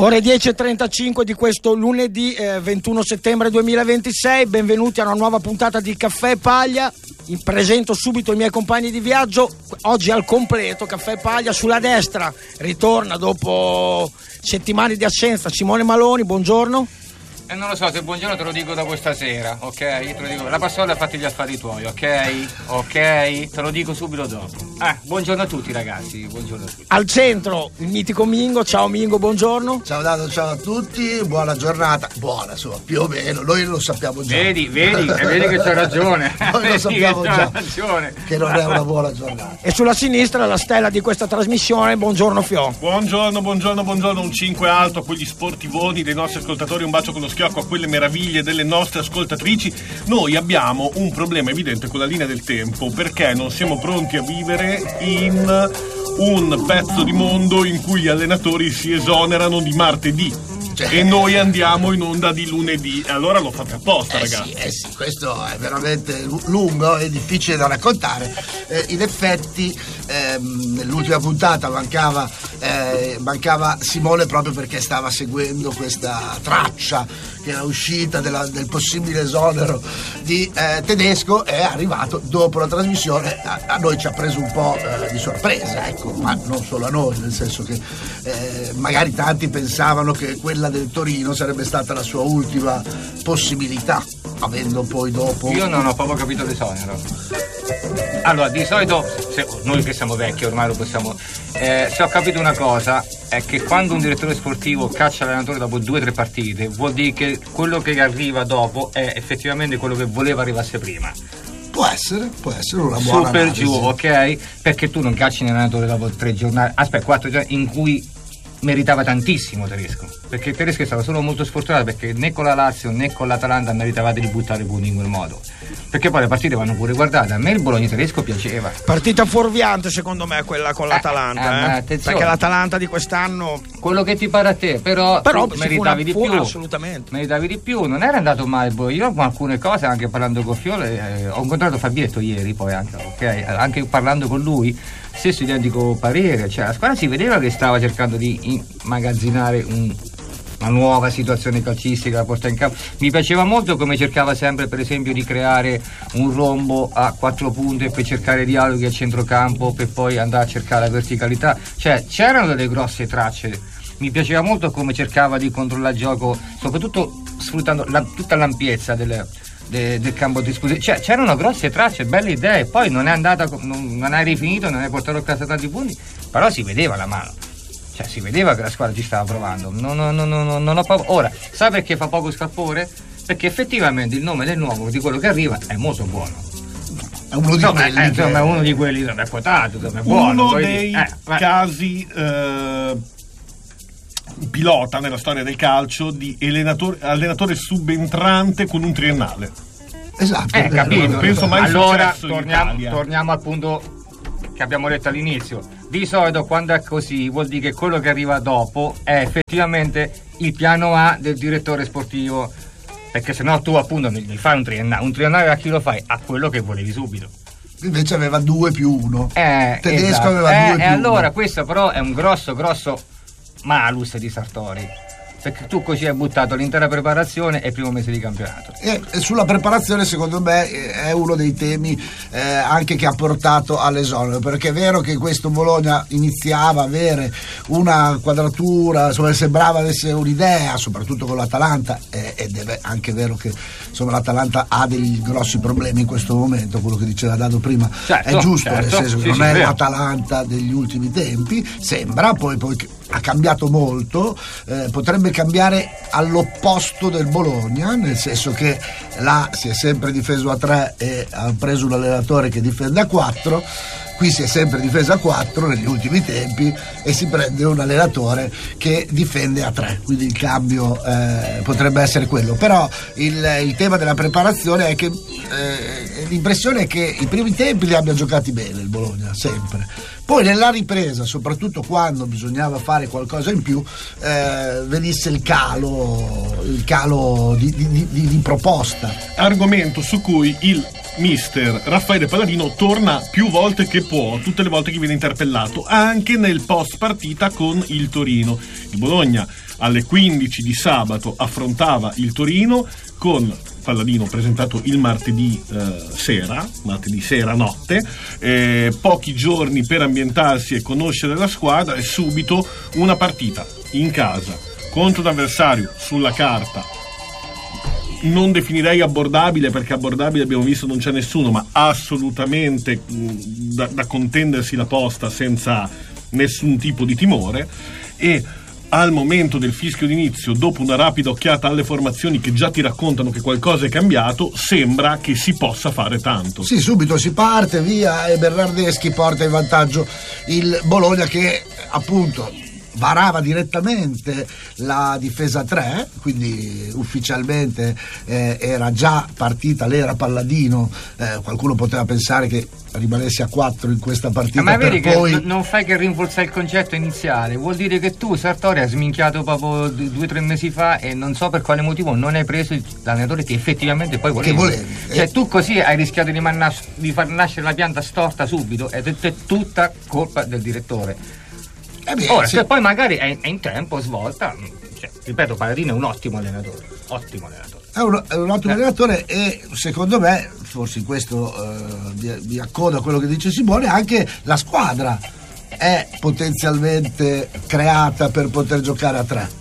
Ore 10.35 di questo lunedì 21 settembre 2026, benvenuti a una nuova puntata di Caffè Paglia. Presento subito i miei compagni di viaggio, oggi al completo. Caffè Paglia, sulla destra ritorna dopo settimane di assenza Simone Maloni, buongiorno. Non lo so, se buongiorno te lo dico dopo stasera, ok? Te lo dico, la passola ha fatto gli affari tuoi, ok? Te lo dico subito dopo. Buongiorno a tutti ragazzi, buongiorno a tutti. Al centro il mitico Mingo, ciao Mingo, buongiorno. Ciao Dado, ciao a tutti, buona giornata, buona insomma, più o meno, noi lo sappiamo già. Vedi che c'ho ragione. Noi lo sappiamo già, ragione. Che non è una buona giornata. E sulla sinistra la stella di questa trasmissione, buongiorno Fio. Buongiorno, un 5 alto a quegli sportivoni dei nostri ascoltatori, un bacio con lo schiocco a quelle meraviglie delle nostre ascoltatrici. Noi abbiamo un problema evidente con la linea del tempo, perché non siamo pronti a vivere in un pezzo di mondo in cui gli allenatori si esonerano di martedì e noi andiamo in onda di lunedì. Allora lo fate apposta, ragazzi. Sì, questo è veramente lungo e difficile da raccontare. In effetti nell'ultima puntata mancava Simone proprio perché stava seguendo questa traccia che era uscita del possibile esonero di Tedesco. È arrivato dopo la trasmissione, a noi ci ha preso un po' di sorpresa, ecco, ma non solo a noi, nel senso che magari tanti pensavano che quella del Torino sarebbe stata la sua ultima possibilità, avendo poi dopo... Io non ho proprio capito l'esonero. Allora, di solito, noi che siamo vecchi ormai lo possiamo... se ho capito una cosa, è che quando un direttore sportivo caccia l'allenatore dopo 2 o 3 partite, vuol dire che quello che arriva dopo è effettivamente quello che voleva arrivasse prima. Può essere una buona super analisi. Giù, ok? Perché tu non cacci un allenatore dopo 4 giornate in cui meritava tantissimo Tedesco, perché Tedesco è stato solo molto sfortunato, perché né con la Lazio né con l'Atalanta meritavate di buttare punti in quel modo, perché poi le partite vanno pure guardate. A me il Bologna Tedesco piaceva, partita fuorviante secondo me quella con l'Atalanta, perché l'Atalanta di quest'anno, quello che ti pare a te, però meritavi di più, assolutamente meritavi di più, non era andato male il Bologna. Io con alcune cose, anche parlando con Fiore, ho incontrato Fabietto ieri, poi anche parlando con lui, stesso identico parere, cioè la squadra si vedeva che stava cercando di immagazzinare una nuova situazione calcistica da portare in campo. Mi piaceva molto come cercava sempre, per esempio, di creare un rombo a 4 punte per cercare dialoghi a centrocampo, per poi andare a cercare la verticalità, cioè c'erano delle grosse tracce. Mi piaceva molto come cercava di controllare il gioco, soprattutto sfruttando tutta l'ampiezza del campo a disposizione, cioè c'erano grosse tracce, belle idee, poi non è andata, non è rifinito, non è portato a casa tanti punti, però si vedeva la mano, cioè si vedeva che la squadra ci stava provando. Non ho ora, sai perché fa poco scalpore? Perché effettivamente il nome del nuovo, di quello che arriva, è molto buono. È uno di quelli, insomma, è uno di quelli dove è quotato, dove è buono. Uno dei casi pilota nella storia del calcio di allenatore subentrante con un triennale. Esatto, capito. Non penso mai allora in torniamo al punto che abbiamo detto all'inizio. Di solito quando è così vuol dire che quello che arriva dopo è effettivamente il piano A del direttore sportivo, perché sennò tu appunto mi fai un triennale a chi lo fai? A quello che volevi subito. Invece aveva 2+1. Tedesco esatto. aveva 2+1. E allora questo però è un grosso malus di Sartori, perché tu così hai buttato l'intera preparazione e il primo mese di campionato. E sulla preparazione secondo me è uno dei temi anche che ha portato all'esonero, perché è vero che questo Bologna iniziava a avere una quadratura, insomma sembrava avesse un'idea, soprattutto con l'Atalanta, ed è anche vero che insomma l'Atalanta ha dei grossi problemi in questo momento, quello che diceva Dado prima, è giusto, nel senso che non è l'Atalanta degli ultimi tempi, sembra, poi ha cambiato molto, potrebbe cambiare all'opposto del Bologna, nel senso che là si è sempre difeso a 3 e ha preso un allenatore che difende a 4, qui si è sempre difeso a 4 negli ultimi tempi e si prende un allenatore che difende a 3, quindi il cambio potrebbe essere quello. Però il tema della preparazione è che l'impressione è che i primi tempi li abbia giocati bene il Bologna, sempre. Poi nella ripresa, soprattutto quando bisognava fare qualcosa in più, venisse il calo di proposta. Argomento su cui il mister Raffaele Palladino torna più volte che può, tutte le volte che viene interpellato, anche nel post partita con il Torino. Il Bologna alle 15 di sabato affrontava il Torino con Palladino presentato il martedì sera notte, pochi giorni per ambientarsi e conoscere la squadra, e subito una partita in casa contro un avversario sulla carta non definirei abbordabile, perché abbordabile abbiamo visto non c'è nessuno, ma assolutamente da contendersi la posta senza nessun tipo di timore. E al momento del fischio d'inizio, dopo una rapida occhiata alle formazioni che già ti raccontano che qualcosa è cambiato, sembra che si possa fare tanto. Sì, subito si parte via e Bernardeschi porta in vantaggio il Bologna, che appunto varava direttamente la difesa 3, quindi ufficialmente era già partita l'era Palladino. Qualcuno poteva pensare che rimanesse a 4 in questa partita, ma vedi per poi... che non fai che rinforzare il concetto iniziale. Vuol dire che tu Sartori hai sminchiato proprio 2 o 3 mesi fa e non so per quale motivo non hai preso l'allenatore che effettivamente poi volevi. Che volevi. Cioè tu così hai rischiato di far nascere la pianta storta subito, ed è tutta colpa del direttore. Ora, sì. se poi magari è in tempo svolta, cioè, ripeto, Palladino è un ottimo allenatore. È un ottimo allenatore, e secondo me, forse in questo vi accodo a quello che dice Simone, anche la squadra è potenzialmente creata per poter giocare a 3.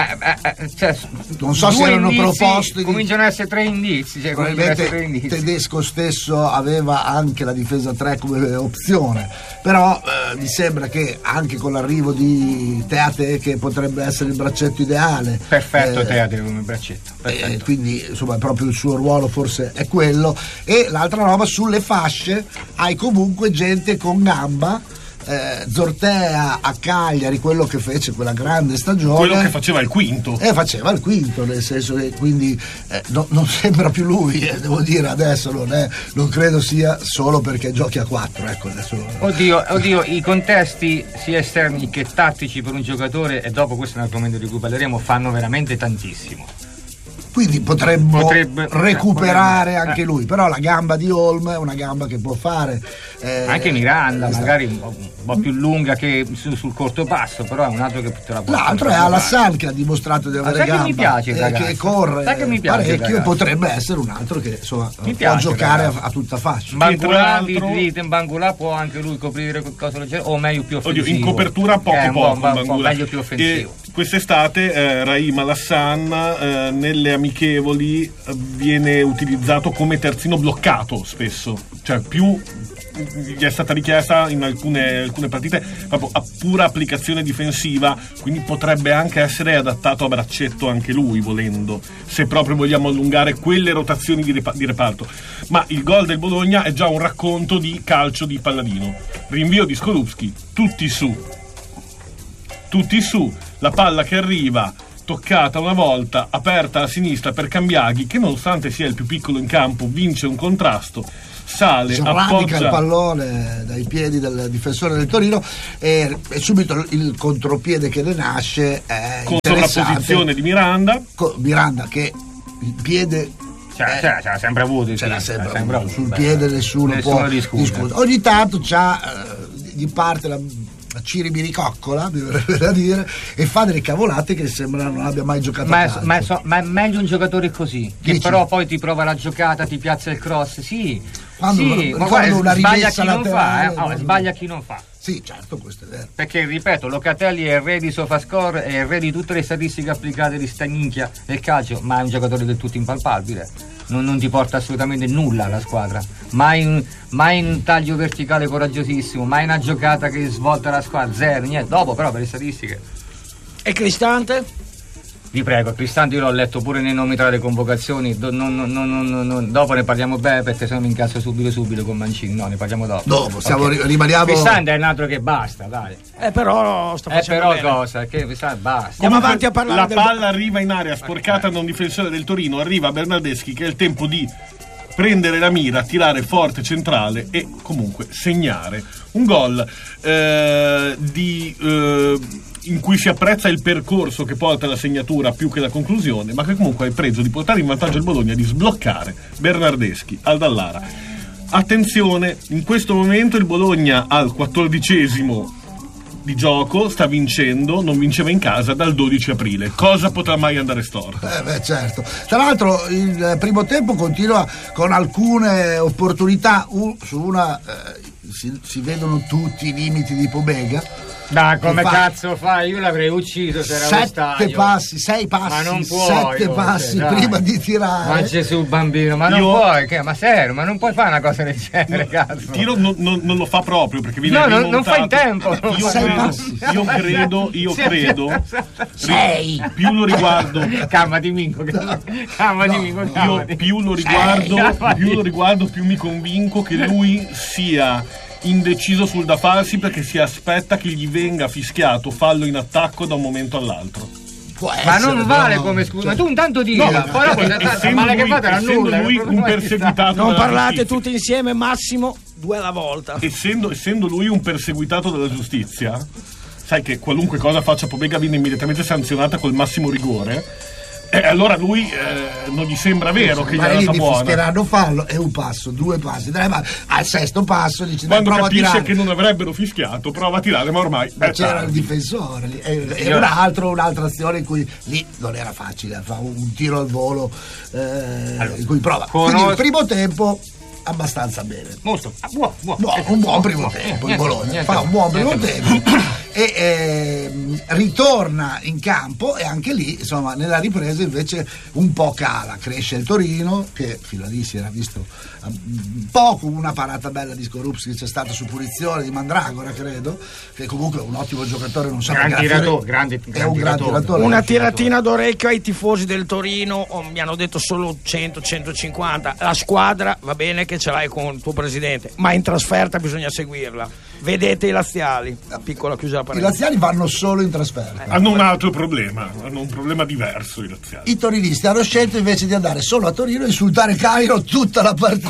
Cioè, non so se erano proposti, cominciano ad essere 3 indizi, cioè, Tedesco stesso aveva anche la difesa 3 come opzione, però mi sembra che anche con l'arrivo di Teate, che potrebbe essere il braccetto ideale, perfetto, Teate come braccetto, quindi insomma proprio il suo ruolo forse è quello. E l'altra roba, sulle fasce hai comunque gente con gamba. Zortea a Cagliari, quello che fece quella grande stagione, quello che faceva il quinto, nel senso che quindi non sembra più lui, devo dire adesso, non credo sia solo perché giochi a 4, ecco, adesso... Oddio, i contesti sia esterni che tattici per un giocatore, e dopo questo è un argomento di cui parleremo, fanno veramente tantissimo. Quindi potrebbe recuperare anche lui, però la gamba di Holm è una gamba che può fare anche Miranda, magari un po' più lunga che sul corto passo, però è un altro che te la può. L'altro è Alassan, che ha dimostrato di avere gamba, che mi piace, che corre parecchio, e potrebbe essere un altro che insomma può giocare a tutta fascia. Bangula può anche lui coprire qualcosa del genere, o meglio più offensivo. In copertura poco meglio più offensivo. Quest'estate Raheem Alassan nelle amichevoli viene utilizzato come terzino bloccato spesso, cioè più gli è stata richiesta in alcune partite proprio a pura applicazione difensiva, quindi potrebbe anche essere adattato a braccetto anche lui, volendo, se proprio vogliamo allungare quelle rotazioni di reparto. Ma il gol del Bologna è già un racconto di calcio di Palladino, rinvio di Skorupski, tutti su, la palla che arriva, toccata una volta, aperta a sinistra per Cambiaghi, che nonostante sia il più piccolo in campo vince un contrasto, sale, appoggia il pallone dai piedi del difensore del Torino, e subito il contropiede che ne nasce è con sovrapposizione di Miranda che il piede c'era sempre avuto, sul piede nessuno può discutere. Ogni tanto gli parte la ciribiricoccola, mi verrebbe da dire, e fa delle cavolate che sembra non abbia mai giocato a calcio. Ma è meglio un giocatore così, che però poi ti prova la giocata, ti piazza il cross, ma una sbaglia chi non laterale, fa, sbaglia chi non fa. Sì, certo, questo è vero. Perché, ripeto, Locatelli è il re di Sofascore, è il re di tutte le statistiche applicate di sta minchia del calcio, ma è un giocatore del tutto impalpabile. Non ti porta assolutamente nulla alla squadra. Mai un taglio verticale coraggiosissimo, mai una giocata che svolta la squadra, zero, niente. Dopo però per le statistiche. E Cristante? Vi prego, Cristante io l'ho letto pure nei nomi tra le convocazioni, dopo ne parliamo bene, perché se no mi incazzo subito con Mancini. No, ne parliamo dopo. Rimaniamo. Cristante è un altro che basta, dai. Però sta facendo bene. Cosa? Che basta. Andiamo avanti a parlare. La palla arriva in area sporcata da un difensore del Torino, arriva Bernardeschi, che è il tempo di prendere la mira, tirare forte centrale e comunque segnare un gol in cui si apprezza il percorso che porta alla segnatura più che la conclusione, ma che comunque ha preso di portare in vantaggio il Bologna, di sbloccare Bernardeschi al Dallara. Attenzione, in questo momento il Bologna al 14° di gioco, sta vincendo, non vinceva in casa dal 12 aprile. Cosa potrà mai andare storto? Certo. Tra l'altro il primo tempo continua con alcune opportunità, su una si vedono tutti i limiti di Pobega. Dai, come cazzo fai? Io l'avrei ucciso se era allo stadio. Sei passi, ma non puoi, 7 passi prima di tirare. Ma Gesù bambino, ma non puoi, ma serio, ma non puoi fare una cosa del genere, cazzo. Tiro non lo fa proprio perché viene non fa in tempo. Io credo. Sei. Più lo riguardo. Calmati Minco, Io più lo riguardo, più mi convinco che lui sia indeciso sul da farsi, perché si aspetta che gli venga fischiato fallo in attacco da un momento all'altro. Ma non vale come scusa, ma tu intanto dirla, essendo lui un perseguitato, non parlate tutti insieme, massimo 2 alla volta. Essendo lui un perseguitato dalla giustizia, sai che qualunque cosa faccia Pobega viene immediatamente sanzionata col massimo rigore. Allora lui non gli sembra vero che gli è andata buona. Fischieranno fallo, è un passo, 2 passi, al 6° passo dice, quando prova capisce a tirare, che non avrebbero fischiato, prova a tirare, ma ormai c'era il difensore lì. E un'altra azione in cui lì non era facile, fa un tiro al volo in cui prova. Quindi il primo tempo abbastanza bene, molto buono. Un buon primo tempo il Bologna fa un buon primo tempo e ritorna in campo, e anche lì insomma nella ripresa invece un po' cala, cresce il Torino, che fino a lì si era visto poco, una parata bella di Skorupski che c'è stata su punizione di Mandragora, credo, che comunque è un ottimo giocatore, non so, grande è un gran tiratore. Una tiratina d'orecchio ai tifosi del Torino, mi hanno detto solo 100-150, la squadra va bene che ce l'hai con il tuo presidente, ma in trasferta bisogna seguirla. Vedete i laziali, piccola chiusa la parentesi. I laziali vanno solo in trasferta. Hanno un altro problema, hanno un problema diverso i laziali. I torinisti hanno scelto invece di andare solo a Torino e insultare Cairo tutta la partita.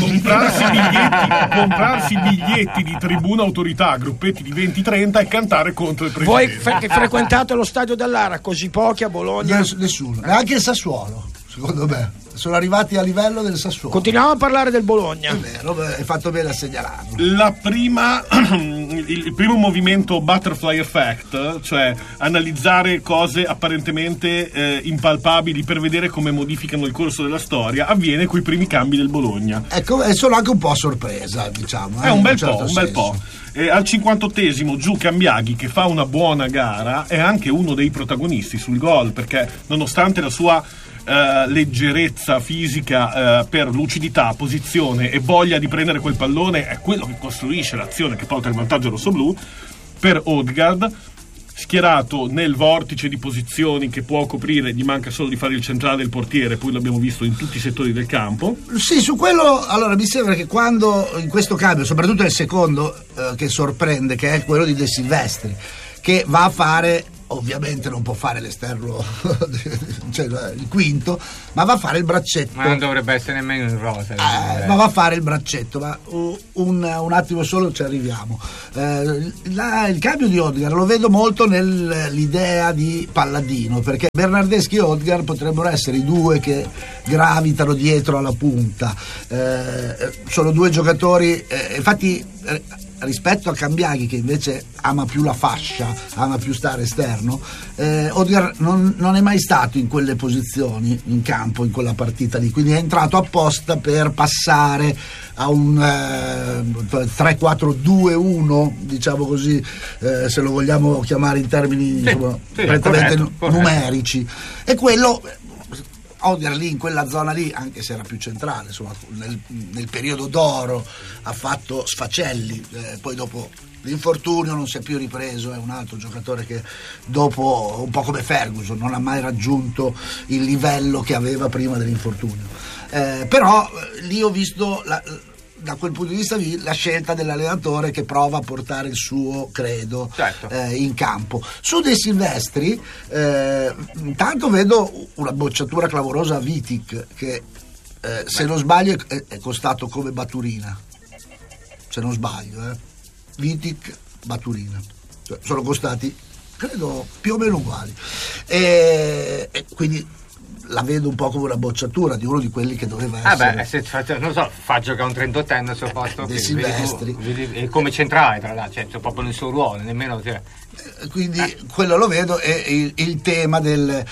Comprarsi biglietti di tribuna autorità, gruppetti di 20-30 e cantare contro il presidente. Voi che frequentate lo stadio dell'Ara, così pochi a Bologna? Nessuno, neanche il Sassuolo, secondo me. Sono arrivati a livello del Sassuolo. Continuiamo a parlare del Bologna. È vero, hai fatto bene a segnalarlo. Il primo movimento butterfly effect, cioè analizzare cose apparentemente impalpabili per vedere come modificano il corso della storia, avviene coi primi cambi del Bologna. Ecco, è solo anche un po' a sorpresa, diciamo. È un bel po'. Al 58esimo Giù Cambiaghi, che fa una buona gara, è anche uno dei protagonisti sul gol, perché nonostante la sua leggerezza fisica, per lucidità, posizione e voglia di prendere quel pallone, è quello che costruisce l'azione che porta il vantaggio rossoblù. Per Odegaard, schierato nel vortice di posizioni che può coprire, gli manca solo di fare il centrale del portiere, poi l'abbiamo visto in tutti i settori del campo. Sì, su quello, allora mi sembra che quando in questo cambio, soprattutto nel secondo, che sorprende, che è quello di De Silvestri, che va a fare, ovviamente non può fare l'esterno, cioè il quinto, ma va a fare il braccetto. Ma non dovrebbe essere nemmeno in rosa. Ma va a fare il braccetto, ma un attimo solo ci arriviamo. Il cambio di Odegaard lo vedo molto nell'idea di Palladino, perché Bernardeschi e Odegaard potrebbero essere i due che gravitano dietro alla punta. Sono due giocatori, infatti, rispetto a Cambiaghi, che invece ama più la fascia, ama più stare esterno, Odegaard non è mai stato in quelle posizioni in campo in quella partita lì, quindi è entrato apposta per passare a un 3-4-2-1, diciamo così, se lo vogliamo chiamare in termini prettamente numerici, e quello Odegaard lì in quella zona lì, anche se era più centrale, insomma, nel periodo d'oro ha fatto sfacelli, poi dopo l'infortunio non si è più ripreso, è un altro giocatore che dopo, un po' come Ferguson, non ha mai raggiunto il livello che aveva prima dell'infortunio, però lì ho visto da quel punto di vista la scelta dell'allenatore che prova a portare il suo credo, certo, in campo. Su De Silvestri intanto vedo una bocciatura clamorosa a Vitic, che se non sbaglio è costato come Baturina, se non sbaglio, Vitic, Baturina, cioè, sono costati credo più o meno uguali, e quindi la vedo un po' come una bocciatura di uno di quelli che doveva essere. Non so, fa giocare un 38enne al suo posto, De Silvestri, vedi, come centrale tra l'altro, cioè, proprio nel suo ruolo, nemmeno quindi quello lo vedo, e il tema del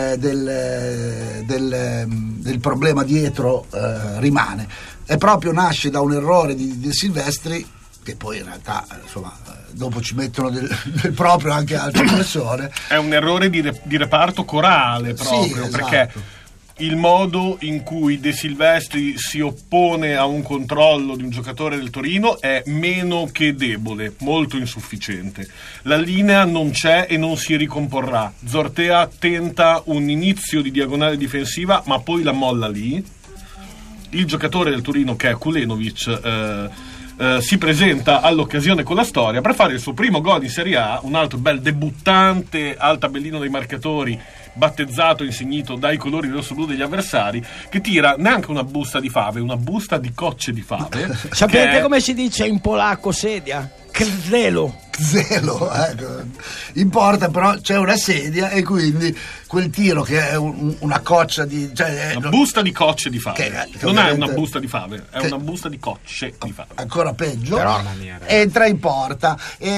problema dietro rimane, e proprio nasce da un errore di De Silvestri, che poi in realtà insomma dopo ci mettono del proprio anche altre persone. È un errore di reparto corale proprio, sì, perché esatto. Il modo in cui De Silvestri si oppone a un controllo di un giocatore del Torino è meno che debole, molto insufficiente. La linea non c'è e non si ricomporrà. Zortea tenta un inizio di diagonale difensiva, ma poi la molla lì. Il giocatore del Torino, che è Kulenovic, si presenta all'occasione con la storia per fare il suo primo gol in Serie A, un altro bel debuttante al tabellino dei marcatori, battezzato e insignito dai colori rosso-blu degli avversari, che tira neanche una busta di fave, una busta di cocce di fave. Sapete come si dice in polacco sedia? Zelo, ecco. Importa, però c'è una sedia, e quindi quel tiro che è una coccia di, cioè, una busta di cocce di fave, che non è una busta di fave, è una busta di cocce di fave, ancora peggio, però, entra in porta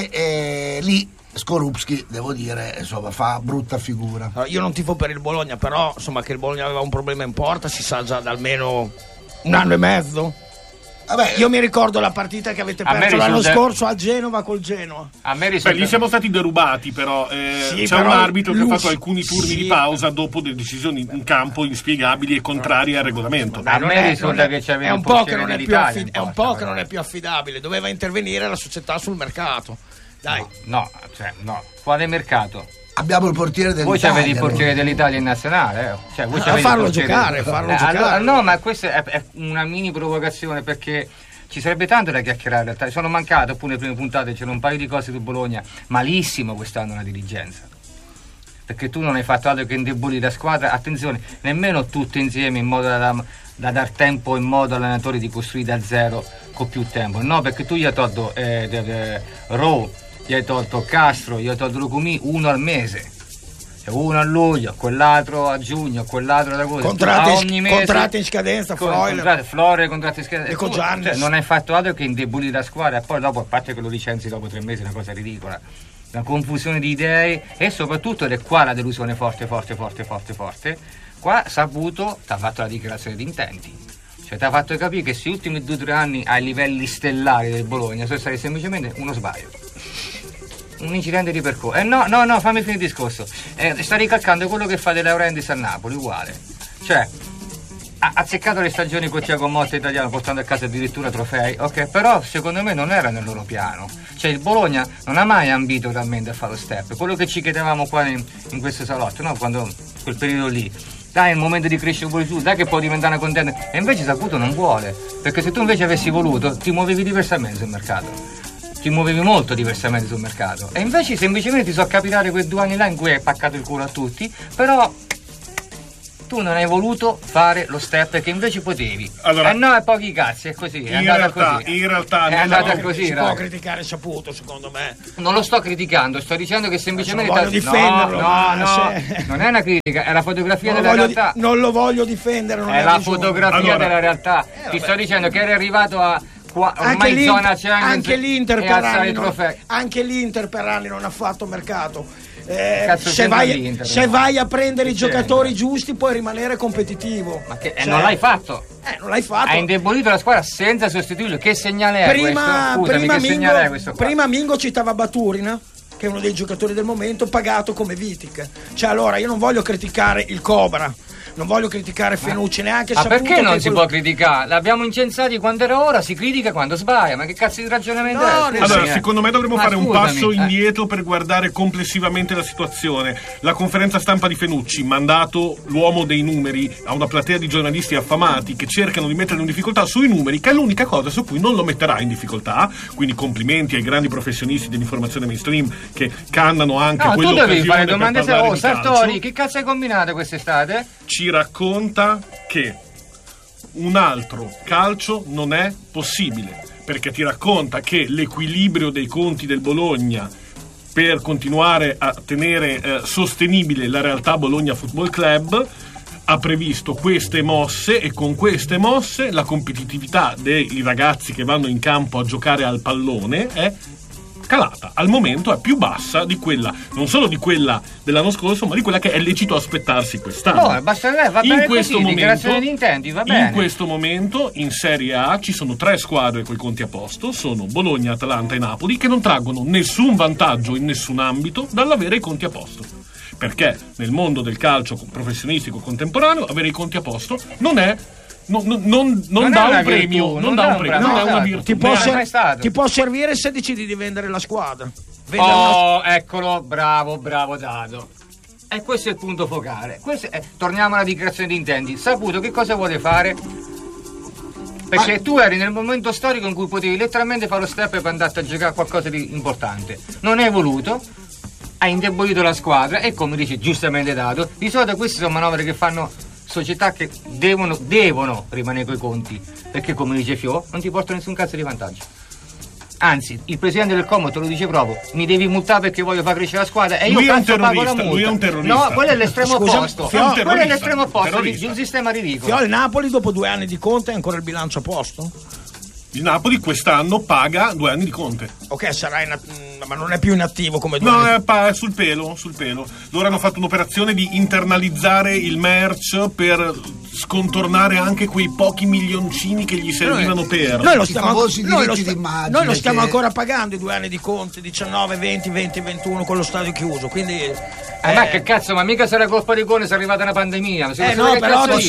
e lì Skorupski, devo dire, insomma, fa brutta figura. Io non tifo per il Bologna, però insomma che il Bologna aveva un problema in porta si sa già da almeno un anno e mezzo. Vabbè, io mi ricordo la partita che avete perso l'anno scorso a Genova col Genoa. Lì siamo stati derubati, però sì, c'è però un arbitro che ha fatto alcuni turni di pausa dopo delle decisioni in campo inspiegabili e contrarie al regolamento. A me risulta che c'è un po' che non è più è un po' che non è più affidabile, doveva intervenire la società sul mercato. Dai. No, quale mercato? Abbiamo il portiere dell'Italia. Voi avete il portiere dell'Italia in nazionale, Cioè, voi farlo giocare. Allora, no, ma questa è una mini provocazione, perché ci sarebbe tanto da chiacchierare in realtà. Sono mancato pure nelle prime puntate, c'erano un paio di cose di Bologna. Malissimo quest'anno la dirigenza, perché tu non hai fatto altro che indebolire la squadra. Attenzione, nemmeno tutte insieme, in modo da dar tempo in modo all'allenatore di costruire da zero con più tempo. No, perché tu gli hai tolto Rowe, gli hai tolto Castro, gli hai tolto Lucumí, uno al mese, cioè uno a luglio, quell'altro a giugno, quell'altro ad agosto, contratti in scadenza, Flore contratti in scadenza, e con Giannis. Cioè, non hai fatto altro che indebolire la squadra, e poi dopo, a parte che lo licenzi dopo 3 mesi, è una cosa ridicola, una confusione di idee, e soprattutto, ed è qua la delusione forte, qua Saputo ti ha fatto la dichiarazione di intenti. Cioè ti ha fatto capire che questi ultimi 2 o 3 anni ai livelli stellari del Bologna sono stati semplicemente uno sbaglio, un incidente di percorso. No, fammi finire il discorso. Sta ricalcando quello che fa De Laurentiis a Napoli, uguale. Cioè ha azzeccato le stagioni con Thiago Motta italiano, portando a casa addirittura trofei, ok, però secondo me non era nel loro piano. Cioè il Bologna non ha mai ambito realmente a fare lo step, quello che ci chiedevamo qua in questo salotto, no? Quando quel periodo lì, dai, è il momento di crescere pure tu, dai che può diventare una contender, e invece Saputo non vuole, perché se tu invece avessi voluto ti muovevi diversamente sul mercato, ti muovevi molto diversamente sul mercato, e invece semplicemente ti so capitare quei 2 anni là in cui hai paccato il culo a tutti, però tu non hai voluto fare lo step che invece potevi. Allora, no, è pochi cazzi, è così, è andata così. In realtà è andata così. Si può criticare Saputo, secondo me. Non lo sto criticando, sto dicendo che semplicemente non voglio difenderlo. No, non è una critica, è la fotografia della realtà. Non lo voglio difendere, non è la fotografia della realtà. Ti sto dicendo che eri arrivato a ormai zona Champions, anche l'Inter per anni non ha fatto mercato. Se vai a prendere i giocatori giusti puoi rimanere competitivo. Ma non l'hai fatto. Non l'hai fatto. Hai indebolito la squadra senza sostituirlo. Che segnale è questo? Scusami, che segnale è questo qua? Prima Mingo citava Baturina, che è uno dei giocatori del momento, pagato come Vitic. Cioè, allora io non voglio criticare il Cobra, non voglio criticare Fenucci, neanche Saputo. Ma perché non si può criticare? L'abbiamo incensati quando era ora, si critica quando sbaglia. Ma che cazzo di ragionamento è? Allora, secondo me dovremmo fare un passo indietro per guardare complessivamente la situazione. La conferenza stampa di Fenucci, mandato l'uomo dei numeri a una platea di giornalisti affamati che cercano di metterlo in difficoltà sui numeri, che è l'unica cosa su cui non lo metterà in difficoltà. Quindi complimenti ai grandi professionisti dell'informazione mainstream che cannano anche quell'occasione. Tu devi fare domande per Sartori, che cazzo hai combinato quest'estate? Ci racconta che un altro calcio non è possibile, perché ti racconta che l'equilibrio dei conti del Bologna per continuare a tenere sostenibile la realtà Bologna Football Club ha previsto queste mosse e con queste mosse la competitività dei ragazzi che vanno in campo a giocare al pallone è calata. Al momento è più bassa di quella, non solo di quella dell'anno scorso, ma di quella che è lecito aspettarsi quest'anno. No, basta, va bene così, dichiarazione di intenti, va bene. In questo momento in Serie A ci sono 3 squadre coi conti a posto, sono Bologna, Atalanta e Napoli, che non traggono nessun vantaggio in nessun ambito dall'avere i conti a posto. Perché nel mondo del calcio professionistico contemporaneo avere i conti a posto non è non dà un premio, non dà un premio, non è una virtù. Ti può servire se decidi di vendere la squadra. Eccolo, bravo Dado. E questo è il punto focale. Torniamo alla dichiarazione di intenti. Saputo che cosa vuole fare? Perché tu eri nel momento storico in cui potevi letteralmente fare lo step per andare a giocare a qualcosa di importante. Non hai voluto, hai indebolito la squadra e, come dice giustamente Dato, di solito queste sono manovre che fanno società che devono rimanere coi conti, perché, come dice Fio, non ti portano nessun cazzo di vantaggio. Anzi, il presidente del Como te lo dice proprio: mi devi multare perché voglio far crescere la squadra e io cazzo pago la multa. Lui è un terrorista. No, quello è l'estremo opposto. Quello è l'estremo opposto di un sistema ridicolo. Il Napoli dopo 2 anni di Conte ha ancora il bilancio a posto? Il Napoli quest'anno paga 2 anni di Conte. Ok, sarà ma non è più inattivo come 2 anni. No, è sul pelo. Loro hanno fatto un'operazione di internalizzare il merch per scontornare anche quei pochi milioncini che gli servivano per noi lo stiamo ancora pagando i 2 anni di Conte, 19, 20, 21 con lo stadio chiuso, quindi ma che cazzo, ma mica sarà colpa di Conte se è arrivata una pandemia. No, però non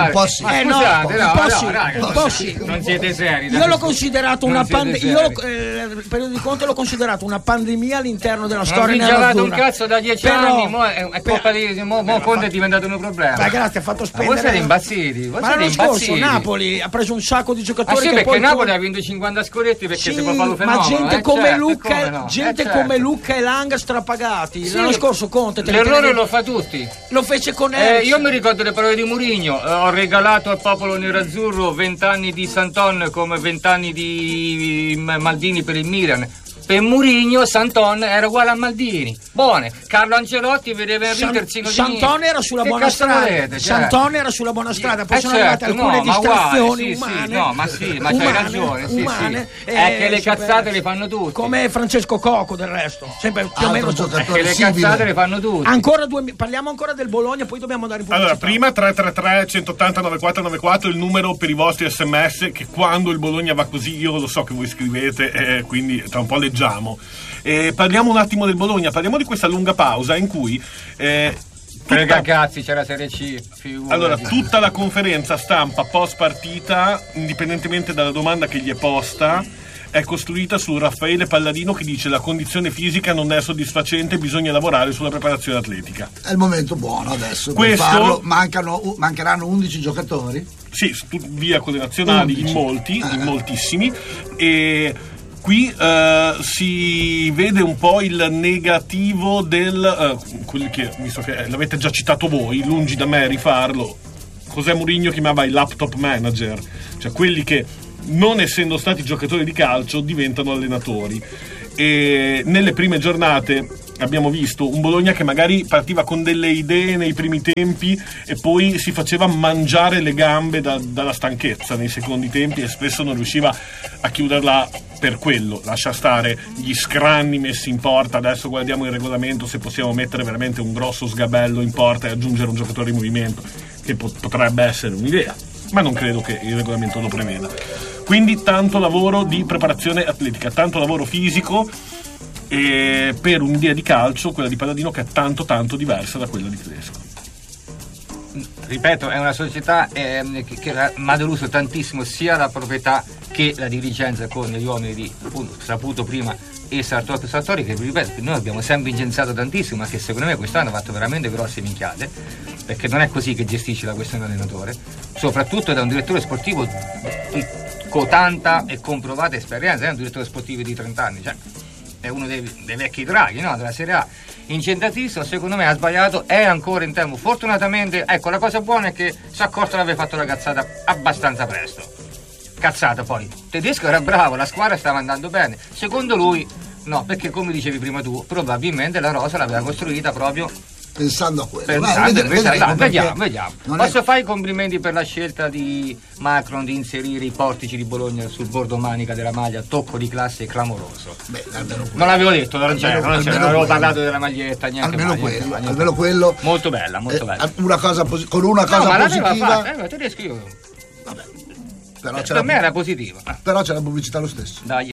siete seri. Io l'ho considerato una pandemia. Il periodo di Conte l'ho considerato una pandemia all'interno della storia nerazzurra. Non un cazzo da 10 anni, è colpa di Conte è diventato un problema. Ragazzi, ha fatto spendere. Voi siete impazziti. Ma l'anno scorso Napoli ha preso un sacco di giocatori. Sì, perché Napoli ha vinto 50 scoretti perché si può fare un fenomeno. Ma gente come Lucca e Lang strapagati. L'anno scorso Conte l'errore lo fa tutti. Lo fece con Eric. Io mi ricordo le parole di Mourinho: ho regalato al popolo nerazzurro 20 anni di Santon come 20 anni di Maldini per il Milan. Per Mourinho Santon era uguale a Maldini. Buone. Carlo Ancelotti vedeva il terzino di Santon era sulla buona strada. Santon era sulla buona strada. Poi sono arrivate alcune distrazioni umane. Ma c'hai ragione. È che le cazzate le fanno tutti. Come Francesco Coco del resto. Sempre più o meno giocatore. Le cazzate le fanno tutti. Parliamo ancora del Bologna, poi dobbiamo andare in pubblicità. Allora, prima 333 180 9494 il numero per i vostri SMS, che quando il Bologna va così, io lo so che voi scrivete, quindi tra un po' leggiamo. Parliamo un attimo del Bologna, parliamo di questa lunga pausa in cui ragazzi c'era Serie C. Allora, tutta la conferenza stampa post partita, indipendentemente dalla domanda che gli è posta, è costruita su Raffaele Palladino che dice: la condizione fisica non è soddisfacente, bisogna lavorare sulla preparazione atletica. È il momento buono adesso per farlo. Mancheranno 11 giocatori? Sì, via con le nazionali, in moltissimi, e qui si vede un po' il negativo del quelli che, visto che l'avete già citato voi, lungi da me rifarlo. José Mourinho chiamava i laptop manager, cioè quelli che, non essendo stati giocatori di calcio, diventano allenatori. E nelle prime giornate abbiamo visto un Bologna che magari partiva con delle idee nei primi tempi e poi si faceva mangiare le gambe dalla stanchezza nei secondi tempi e spesso non riusciva a chiuderla per quello. Lascia stare gli scranni messi in porta, adesso guardiamo il regolamento se possiamo mettere veramente un grosso sgabello in porta e aggiungere un giocatore in movimento, che potrebbe essere un'idea, ma non credo che il regolamento lo preveda. Quindi tanto lavoro di preparazione atletica, tanto lavoro fisico, e per un'idea di calcio, quella di Palladino, che è tanto diversa da quella di Tedesco. Ripeto, è una società che ha deluso tantissimo sia la proprietà che la dirigenza, con gli uomini di, appunto, Saputo prima e Sartori, che ripeto, noi abbiamo sempre incensato tantissimo, ma che secondo me quest'anno ha fatto veramente grosse minchiate, perché non è così che gestisce la questione allenatore, soprattutto da un direttore sportivo di tanta e comprovata esperienza. È un direttore sportivo di 30 anni, cioè è uno dei vecchi draghi, no? Della Serie A, incentatissimo. Secondo me ha sbagliato, è ancora in tempo. Fortunatamente, ecco, la cosa buona è che si è accorto di aver fatto la cazzata abbastanza presto. Cazzata, poi Tedesco era bravo, la squadra stava andando bene, secondo lui no, perché come dicevi prima tu, probabilmente la rosa l'aveva costruita proprio pensando a quello. Vediamo. Posso fare i complimenti per la scelta di Macron di inserire i portici di Bologna sul bordo manica della maglia, tocco di classe clamoroso. Non l'avevo detto, non avevo parlato della maglietta, niente. Almeno quello. Molto bella. Una cosa con una cosa positiva. Te ne scrivo. Vabbè. Però Per me era positiva. Però c'è la pubblicità lo stesso. Dai.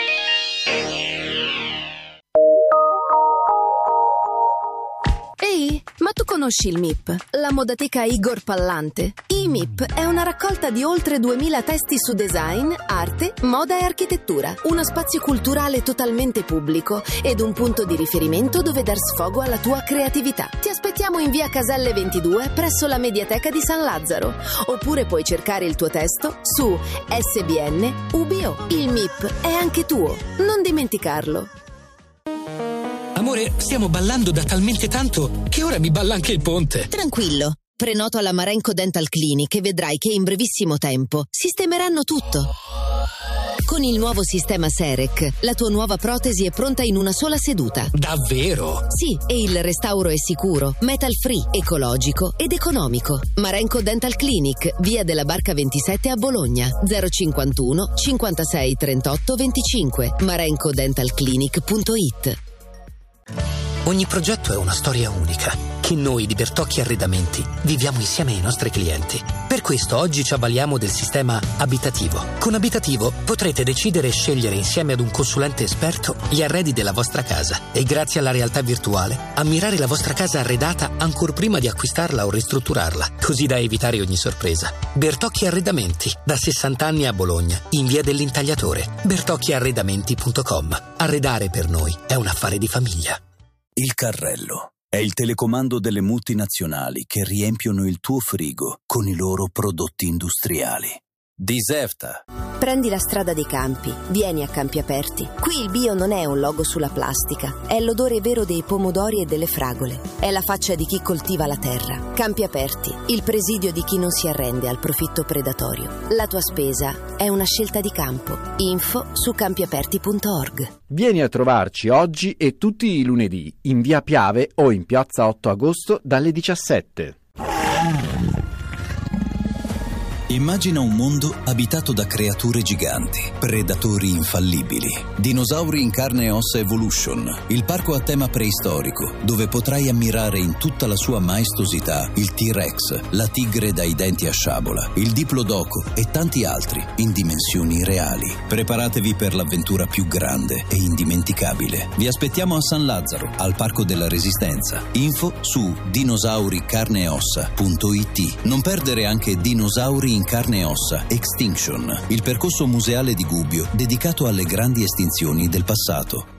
Ehi, ma tu conosci il MIP? La modateca Igor Pallante? Il MIP è una raccolta di oltre 2000 testi su design, arte, moda e architettura. Uno spazio culturale totalmente pubblico ed un punto di riferimento dove dar sfogo alla tua creatività. Ti aspettiamo in via Caselle 22 presso la Mediateca di San Lazzaro. Oppure puoi cercare il tuo testo su SBN UBO. Il MIP è anche tuo. Non dimenticarlo. Amore, stiamo ballando da talmente tanto che ora mi balla anche il ponte. Tranquillo. Prenoto alla Marenco Dental Clinic e vedrai che in brevissimo tempo sistemeranno tutto. Con il nuovo sistema Serec, la tua nuova protesi è pronta in una sola seduta. Davvero? Sì, e il restauro è sicuro, metal free, ecologico ed economico. Marenco Dental Clinic, via della Barca 27 a Bologna, 051 56 38 25, marencodentalclinic.it. Ogni progetto è una storia unica che noi di Bertocchi Arredamenti viviamo insieme ai nostri clienti. Per questo oggi ci avvaliamo del sistema Abitativo. Con Abitativo potrete decidere e scegliere insieme ad un consulente esperto gli arredi della vostra casa e grazie alla realtà virtuale ammirare la vostra casa arredata ancor prima di acquistarla o ristrutturarla, così da evitare ogni sorpresa. Bertocchi Arredamenti, da 60 anni a Bologna, in via dell'Intagliatore. bertocchiarredamenti.com. Arredare per noi è un affare di famiglia. Il carrello è il telecomando delle multinazionali che riempiono il tuo frigo con i loro prodotti industriali. Diserta. Prendi la strada dei campi, vieni a Campi Aperti. Qui il bio non è un logo sulla plastica, è l'odore vero dei pomodori e delle fragole. È la faccia di chi coltiva la terra. Campi Aperti, il presidio di chi non si arrende al profitto predatorio. La tua spesa è una scelta di campo. Info su campiaperti.org. Vieni a trovarci oggi e tutti i lunedì in via Piave o in piazza 8 agosto dalle 17. Immagina un mondo abitato da creature giganti, predatori infallibili. Dinosauri in carne e ossa Evolution, il parco a tema preistorico, dove potrai ammirare in tutta la sua maestosità il T-Rex, la tigre dai denti a sciabola, il Diplodocus e tanti altri in dimensioni reali. Preparatevi per l'avventura più grande e indimenticabile. Vi aspettiamo a San Lazzaro, al Parco della Resistenza. Info su dinosauricarneeossa.it. Non perdere anche Dinosauri in carne e ossa Extinction, il percorso museale di Gubbio dedicato alle grandi estinzioni del passato.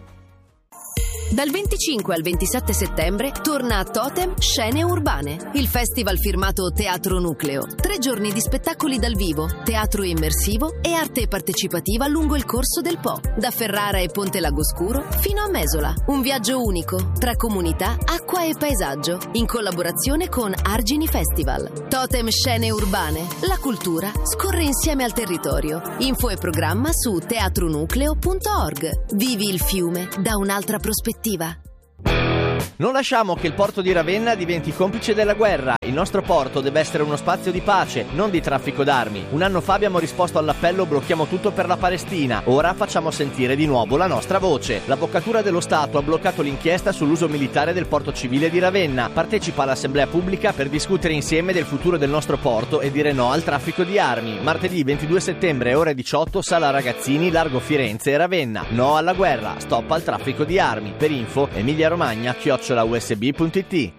Dal 25 al 27 settembre torna a Totem Scene Urbane, il festival firmato Teatro Nucleo. 3 giorni di spettacoli dal vivo, teatro immersivo e arte partecipativa lungo il corso del Po, da Ferrara e Ponte Lagoscuro fino a Mesola. Un viaggio unico tra comunità, acqua e paesaggio, in collaborazione con Argini Festival. Totem Scene Urbane, la cultura scorre insieme al territorio. Info e programma su teatronucleo.org. Vivi il fiume da un'altra prospettiva. Non lasciamo che il porto di Ravenna diventi complice della guerra. Il nostro porto deve essere uno spazio di pace, non di traffico d'armi. Un anno fa abbiamo risposto all'appello Blocchiamo tutto per la Palestina. Ora facciamo sentire di nuovo la nostra voce. L'Avvocatura dello Stato ha bloccato l'inchiesta sull'uso militare del porto civile di Ravenna. Partecipa all'assemblea pubblica per discutere insieme del futuro del nostro porto e dire no al traffico di armi. Martedì 22 settembre, ore 18, Sala Ragazzini, Largo Firenze e Ravenna. No alla guerra, stop al traffico di armi. Per info, @usb.it.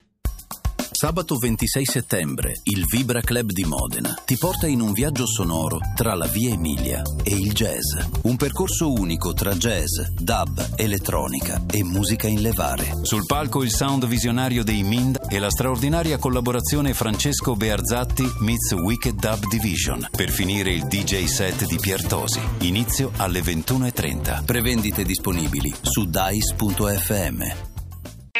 Sabato 26 settembre, il Vibra Club di Modena ti porta in un viaggio sonoro tra la Via Emilia e il jazz. Un percorso unico tra jazz, dub, elettronica e musica in levare. Sul palco il sound visionario dei Mind e la straordinaria collaborazione Francesco Bearzatti meets Wicked Dub Division per finire il DJ set di Piertosi. Inizio alle 21:30. Prevendite disponibili su dice.fm.